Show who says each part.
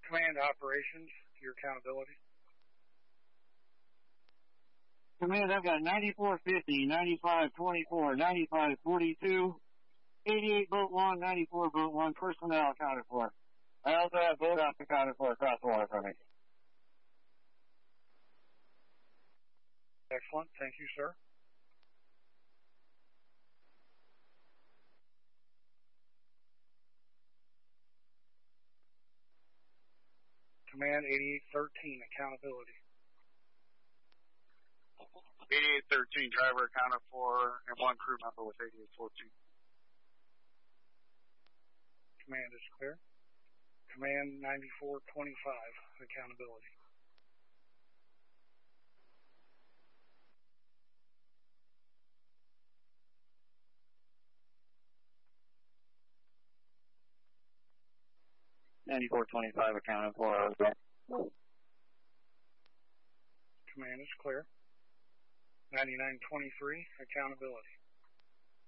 Speaker 1: Command operations, your accountability.
Speaker 2: Command, I've got 9450, 9524, 9542, 88 boat 1, 94 boat 1, personnel accounted for. I also have boat ops accounted for across the water from me.
Speaker 1: Excellent. Thank you, sir. Command 8813, accountability.
Speaker 3: 8813, driver accounted for, and one crew member with 8814.
Speaker 1: Command is clear. Command 9425, accountability.
Speaker 2: $94.25 accounted for.
Speaker 1: Command is clear. 9923, accountability.